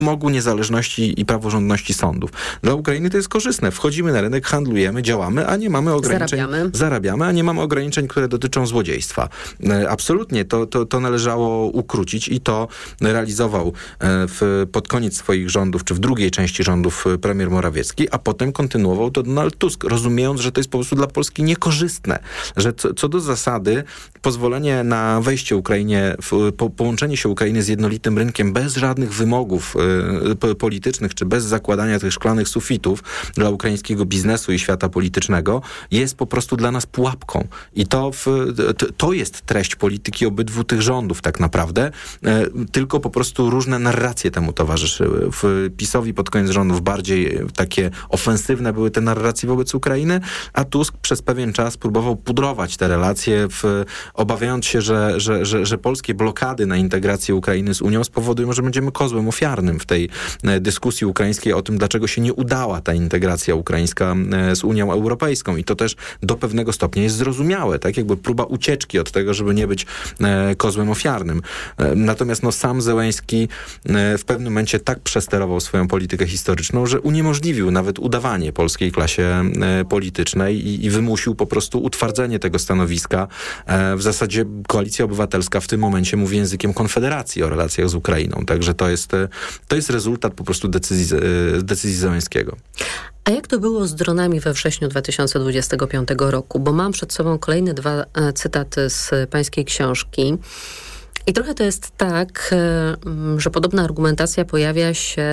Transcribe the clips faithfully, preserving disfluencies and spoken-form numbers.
mogu niezależności i praworządności sądów. Dla Ukrainy to jest korzystne. Wchodzimy na rynek, handlujemy, działamy, a nie mamy ograniczeń. Zarabiamy. Zarabiamy, a nie mamy ograniczeń, które dotyczą złodziejstwa. Absolutnie to, to, to należało ukrócić i to realizował w, pod koniec swoich rządów, czy w drugiej części rządów premier Morawiecki, a potem kontynuował to Donald Tusk, rozumiejąc, że to jest po prostu dla Polski niekorzystne. Że co, co do zasady pozwolenie na wejście Ukrainie, w, po, połączenie się Ukrainy z jednolitym rynkiem bez żadnych wymogów y, politycznych, czy bez zakładania tych szklanych sufitów dla ukraińskiego biznesu i świata politycznego, jest po prostu dla nas pułapką. I to, w, to jest treść polityki obydwu tych rządów tak naprawdę, y, tylko po prostu różne narracje temu towarzyszyły. W PiS-owi pod koniec rządów bardziej takie ofensywne były te narracje wobec Ukrainy, a Tusk przez pewien czas próbował pudrować te relacje, w, obawiając się, że, że, że, że polskie blokady na integrację Ukrainy z Unią spowodują, że będziemy kozłem ofiarnym w tej dyskusji ukraińskiej o tym, dlaczego się nie udała ta integracja ukraińska z Unią Europejską. I to też do pewnego stopnia jest zrozumiałe, tak? Jakby próba ucieczki od tego, żeby nie być kozłem ofiarnym. Natomiast no, sam Zełenski w pewnym momencie tak przesterował swoją politykę historyczną, że uniemożliwił nawet udawanie polskiej klasie politycznej i, i wymusił po prostu utwardzenie tego stanowiska. W zasadzie Koalicja Obywatelska w tym momencie mówi językiem Konfederacji o relacjach z Ukrainą. Także to jest, to jest rezultat po prostu decyzji, decyzji Zełenskiego. A jak to było z dronami we wrześniu dwa tysiące dwudziestego piątego roku? Bo mam przed sobą kolejne dwa cytaty z pańskiej książki. I trochę to jest tak, że podobna argumentacja pojawia się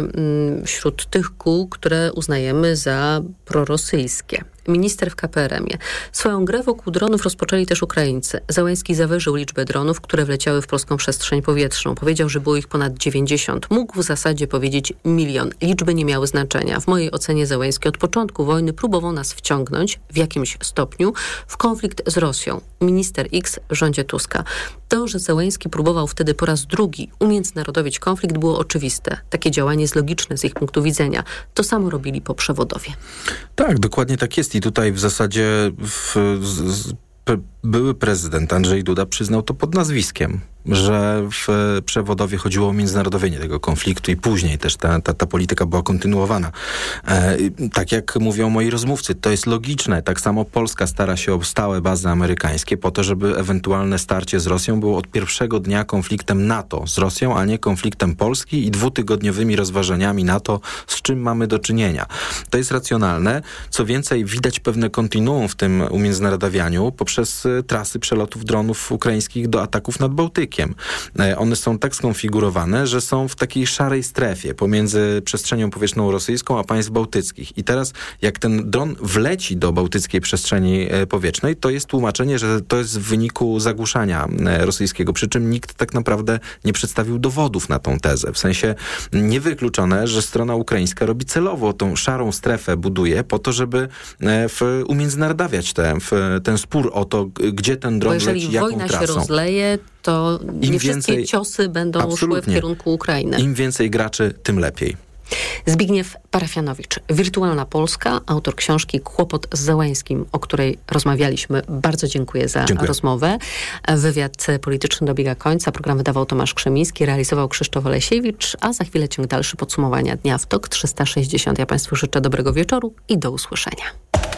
wśród tych kół, które uznajemy za prorosyjskie. Minister w K P R M-ie. Swoją grę wokół dronów rozpoczęli też Ukraińcy. Zełenski zawyżył liczbę dronów, które wleciały w polską przestrzeń powietrzną. Powiedział, że było ich ponad dziewięćdziesiąt. Mógł w zasadzie powiedzieć milion. Liczby nie miały znaczenia. W mojej ocenie Zełenski od początku wojny próbował nas wciągnąć w jakimś stopniu w konflikt z Rosją. Minister X w rządzie Tuska. To, że Zełenski próbował wtedy po raz drugi umiędzynarodowić konflikt, było oczywiste. Takie działanie jest logiczne z ich punktu widzenia. To samo robili po przewodowie. Tak, dokładnie tak jest. I tutaj w zasadzie w, z, p, były prezydent Andrzej Duda przyznał to pod nazwiskiem, że w przewodowie chodziło o międzynarodowienie tego konfliktu i później też ta, ta, ta polityka była kontynuowana. E, tak jak mówią moi rozmówcy, to jest logiczne. Tak samo Polska stara się o stałe bazy amerykańskie po to, żeby ewentualne starcie z Rosją było od pierwszego dnia konfliktem NATO z Rosją, a nie konfliktem Polski i dwutygodniowymi rozważaniami NATO, z czym mamy do czynienia. To jest racjonalne. Co więcej, widać pewne kontinuum w tym umiędzynarodawianiu poprzez trasy przelotów dronów ukraińskich do ataków nad Bałtykiem. One są tak skonfigurowane, że są w takiej szarej strefie pomiędzy przestrzenią powietrzną rosyjską a państw bałtyckich. I teraz jak ten dron wleci do bałtyckiej przestrzeni powietrznej, to jest tłumaczenie, że to jest w wyniku zagłuszania rosyjskiego. Przy czym nikt tak naprawdę nie przedstawił dowodów na tą tezę. W sensie niewykluczone, że strona ukraińska robi celowo tą szarą strefę, buduje po to, żeby w, umiędzynarodawiać te, w, ten spór o to, gdzie ten dron leci, jaką wojna trasą. się rozleje, to nie Im wszystkie więcej, ciosy będą szły w kierunku Ukrainy. Im więcej graczy, tym lepiej. Zbigniew Parafianowicz, Wirtualna Polska, autor książki Kłopot z Zełenskim, o której rozmawialiśmy. Bardzo dziękuję za dziękuję. rozmowę. Wywiad polityczny dobiega końca. Program wydawał Tomasz Krzemiński, realizował Krzysztof Olesiewicz, a za chwilę ciąg dalszy podsumowania dnia w TOK trzysta sześćdziesiąt. Ja Państwu życzę dobrego wieczoru i do usłyszenia.